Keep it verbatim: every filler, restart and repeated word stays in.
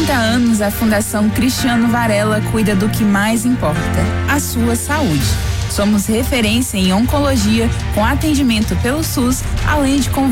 trinta anos, a Fundação Cristiano Varela cuida do que mais importa, a sua saúde. Somos referência em oncologia, com atendimento pelo SUS, além de